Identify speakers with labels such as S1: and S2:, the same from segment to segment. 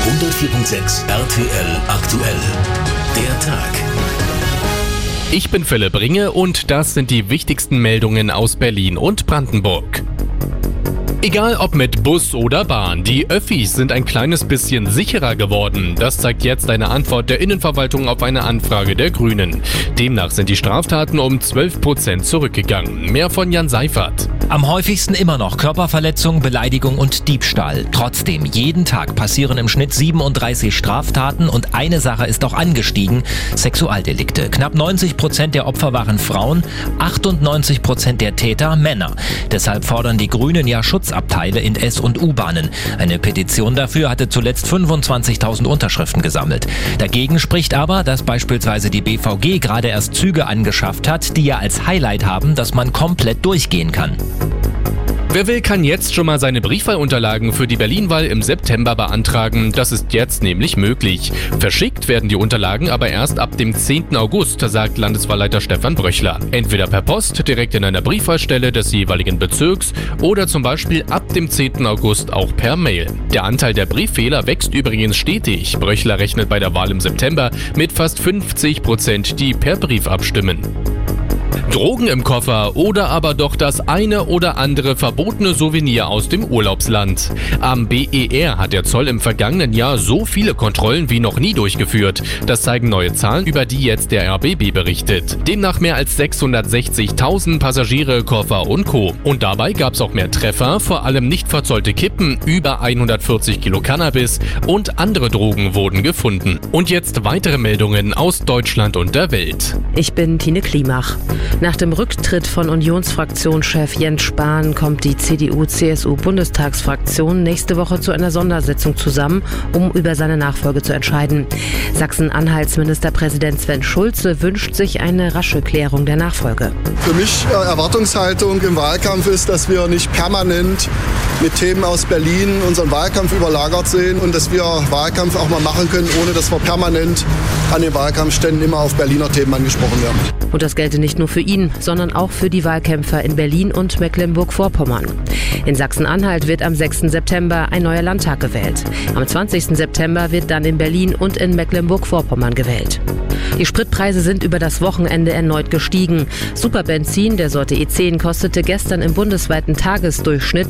S1: 104.6 RTL aktuell. Der Tag.
S2: Ich bin Philipp Ringe und das sind die wichtigsten Meldungen aus Berlin und Brandenburg. Egal ob mit Bus oder Bahn, die Öffis sind ein kleines bisschen sicherer geworden. Das zeigt jetzt eine Antwort der Innenverwaltung auf eine Anfrage der Grünen. Demnach sind die Straftaten um 12% zurückgegangen. Mehr von Jan Seifert.
S3: Am häufigsten immer noch Körperverletzung, Beleidigung und Diebstahl. Trotzdem, jeden Tag passieren im Schnitt 37 Straftaten und eine Sache ist auch angestiegen: Sexualdelikte. Knapp 90% der Opfer waren Frauen, 98% der Täter Männer. Deshalb fordern die Grünen ja Schutzabteile in S- und U-Bahnen. Eine Petition dafür hatte zuletzt 25.000 Unterschriften gesammelt. Dagegen spricht aber, dass beispielsweise die BVG gerade erst Züge angeschafft hat, die ja als Highlight haben, dass man komplett durchgehen kann.
S2: Wer will, kann jetzt schon mal seine Briefwahlunterlagen für die Berlin-Wahl im September beantragen. Das ist jetzt nämlich möglich. Verschickt werden die Unterlagen aber erst ab dem 10. August, sagt Landeswahlleiter Stefan Bröchler. Entweder per Post, direkt in einer Briefwahlstelle des jeweiligen Bezirks oder zum Beispiel ab dem 10. August auch per Mail. Der Anteil der Brieffehler wächst übrigens stetig. Bröchler rechnet bei der Wahl im September mit fast 50%, die per Brief abstimmen. Drogen im Koffer oder aber doch das eine oder andere verbotene Souvenir aus dem Urlaubsland. Am BER hat der Zoll im vergangenen Jahr so viele Kontrollen wie noch nie durchgeführt. Das zeigen neue Zahlen, über die jetzt der RBB berichtet. Demnach mehr als 660.000 Passagiere, Koffer und Co. Und dabei gab es auch mehr Treffer, vor allem nicht verzollte Kippen, über 140 Kilo Cannabis und andere Drogen wurden gefunden. Und jetzt weitere Meldungen aus Deutschland und der Welt.
S4: Ich bin Tine Klimach. Nach dem Rücktritt von Unionsfraktionschef Jens Spahn kommt die CDU-CSU-Bundestagsfraktion nächste Woche zu einer Sondersitzung zusammen, um über seine Nachfolge zu entscheiden. Sachsen-Anhalts Ministerpräsident Sven Schulze wünscht sich eine rasche Klärung der Nachfolge.
S5: Für mich Erwartungshaltung im Wahlkampf ist, dass wir nicht permanent mit Themen aus Berlin unseren Wahlkampf überlagert sehen und dass wir Wahlkampf auch mal machen können, ohne dass wir permanent an den Wahlkampfständen immer auf Berliner Themen angesprochen werden.
S4: Und das gelte nicht nur für ihn, sondern auch für die Wahlkämpfer in Berlin und Mecklenburg-Vorpommern. In Sachsen-Anhalt wird am 6. September ein neuer Landtag gewählt. Am 20. September wird dann in Berlin und in Mecklenburg-Vorpommern gewählt. Die Spritpreise sind über das Wochenende erneut gestiegen. Superbenzin der Sorte E10 kostete gestern im bundesweiten Tagesdurchschnitt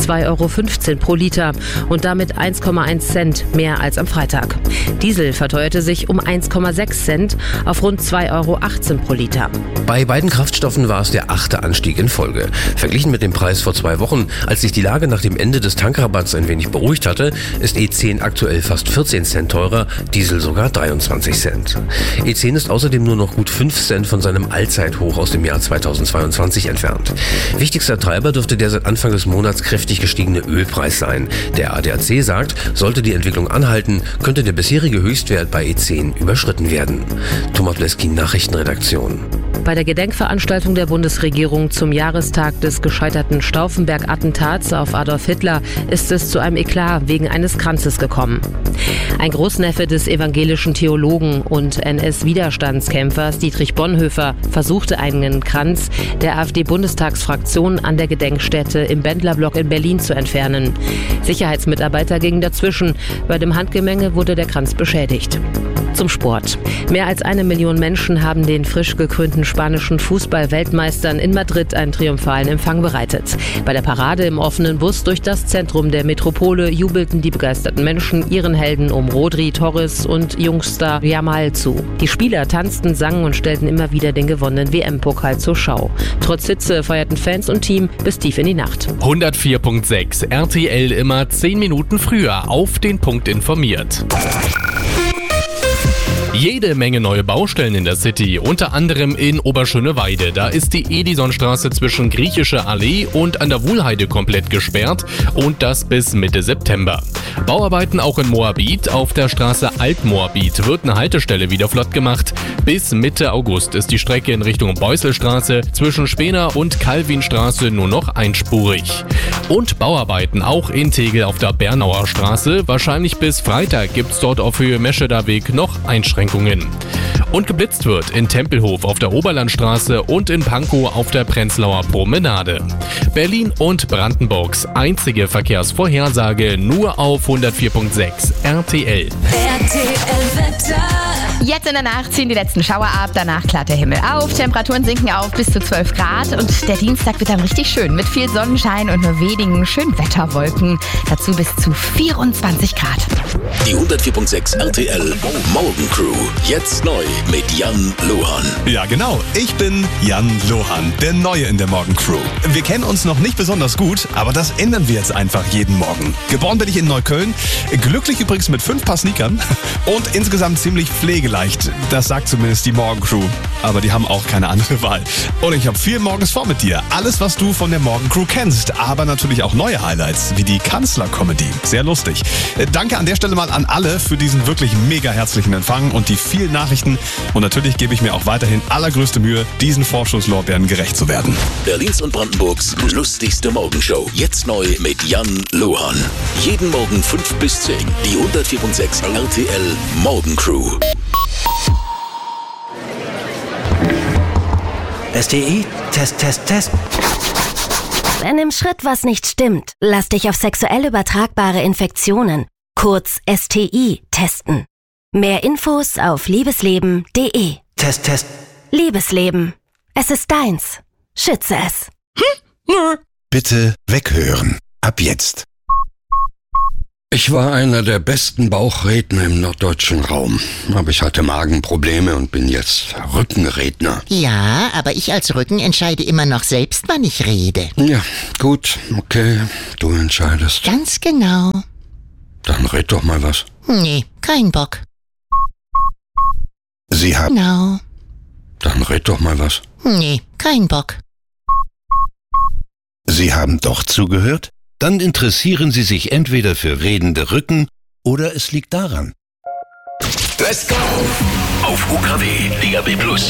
S4: 2,15 € pro Liter und damit 1,1 Cent mehr als am Freitag. Diesel verteuerte sich um 1,6 Cent auf rund 2,18 € pro Liter.
S6: Bei beiden Kraftstoffen war es der 8. Anstieg in Folge. Verglichen mit dem Preis vor 2 Wochen, als sich die Lage nach dem Ende des Tankrabatts ein wenig beruhigt hatte, ist E10 aktuell fast 14 Cent teurer, Diesel sogar 23 Cent. E10 ist außerdem nur noch gut 5 Cent von seinem Allzeithoch aus dem Jahr 2022 entfernt. Wichtigster Treiber dürfte der seit Anfang des Monats kräftig gestiegene Ölpreis sein. Der ADAC sagt, sollte die Entwicklung anhalten, könnte der bisherige Höchstwert bei E10 überschritten werden. Thomas Bleski, Nachrichtenredaktion.
S4: Bei der Gedenkveranstaltung der Bundesregierung zum Jahrestag des gescheiterten Stauffenberg-Attentats auf Adolf Hitler ist es zu einem Eklat wegen eines Kranzes gekommen. Ein Großneffe des evangelischen Theologen und NS-Widerstandskämpfers Dietrich Bonhoeffer versuchte einen Kranz der AfD-Bundestagsfraktion an der Gedenkstätte im Bendlerblock in Berlin zu entfernen. Sicherheitsmitarbeiter gingen dazwischen. Bei dem Handgemenge wurde der Kranz beschädigt. Zum Sport. Mehr als 1 Million Menschen haben den frisch gekrönten spanischen Fußball-Weltmeistern in Madrid einen triumphalen Empfang bereitet. Bei der Parade im offenen Bus durch das Zentrum der Metropole jubelten die begeisterten Menschen ihren Helden um Rodri, Torres und Jungstar Yamal zu. Die Spieler tanzten, sangen und stellten immer wieder den gewonnenen WM-Pokal zur Schau. Trotz Hitze feierten Fans und Team bis tief in die Nacht.
S2: 104.6 RTL immer 10 Minuten früher auf den Punkt informiert. Jede Menge neue Baustellen in der City, unter anderem in Oberschöneweide. Da ist die Edisonstraße zwischen Griechische Allee und an der Wuhlheide komplett gesperrt und das bis Mitte September. Bauarbeiten auch in Moabit. Auf der Straße Altmoabit wird eine Haltestelle wieder flott gemacht. Bis Mitte August ist die Strecke in Richtung Beusselstraße zwischen Spener und Calvinstraße nur noch einspurig. Und Bauarbeiten auch in Tegel auf der Bernauer Straße. Wahrscheinlich bis Freitag gibt's dort auf Höhe Mescheder Weg noch Einschränkungen. Und geblitzt wird in Tempelhof auf der Oberlandstraße und in Pankow auf der Prenzlauer Promenade. Berlin und Brandenburgs einzige Verkehrsvorhersage nur auf 104.6 RTL.
S7: RTL-Wetter.
S8: Jetzt in der Nacht ziehen die letzten Schauer ab, danach klart der Himmel auf, Temperaturen sinken auf bis zu 12 Grad und der Dienstag wird dann richtig schön mit viel Sonnenschein und nur wenigen schönen Wetterwolken. Dazu bis zu 24 Grad.
S1: Die 104.6 RTL Morgencrew. Jetzt neu mit Jan Lohan.
S9: Ja, genau. Ich bin Jan Lohan, der Neue in der Morgencrew. Wir kennen uns noch nicht besonders gut, aber das ändern wir jetzt einfach jeden Morgen. Geboren bin ich in Neukölln, glücklich übrigens mit 5 Paar Sneakern und insgesamt ziemlich pflegeleicht. Das sagt zumindest die Morgencrew. Aber die haben auch keine andere Wahl. Und ich habe viel morgens vor mit dir. Alles, was du von der Morgencrew kennst, aber natürlich auch neue Highlights, wie die Kanzler-Comedy. Sehr lustig. Danke an der Stelle mal an alle für diesen wirklich mega herzlichen Empfang und die vielen Nachrichten. Und natürlich gebe ich mir auch weiterhin allergrößte Mühe, diesen Vorschusslorbeeren gerecht zu werden.
S1: Berlins und Brandenburgs lustigste Morgenshow. Jetzt neu mit Jan Lohan. Jeden Morgen 5 bis 10. Die 104.6 RTL Morgencrew.
S10: STI, Test.
S7: Wenn im Schritt was nicht stimmt, lass dich auf sexuell übertragbare Infektionen, kurz STI, testen. Mehr Infos auf liebesleben.de.
S10: Test.
S7: Liebesleben. Es ist deins. Schütze es.
S11: Bitte weghören. Ab jetzt.
S12: Ich war einer der besten Bauchredner im norddeutschen Raum. Aber ich hatte Magenprobleme und bin jetzt Rückenredner.
S13: Ja, aber ich als Rücken entscheide immer noch selbst, wann ich rede.
S12: Ja, gut, okay, du entscheidest.
S13: Ganz genau.
S12: Dann red doch mal was.
S13: Nee, kein Bock.
S11: Sie haben...
S13: Genau.
S12: Dann red doch mal was.
S13: Nee, kein Bock.
S11: Sie haben doch zugehört? Dann interessieren Sie sich entweder für redende Rücken oder es liegt daran.
S1: Let's go! Auf UKW DAB+.